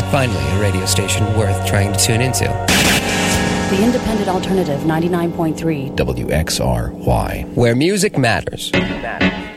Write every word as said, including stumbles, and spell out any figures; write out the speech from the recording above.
Finally, a radio station worth trying to tune into. The Independent Alternative ninety-nine point three. W X R Y. Where music matters. matters.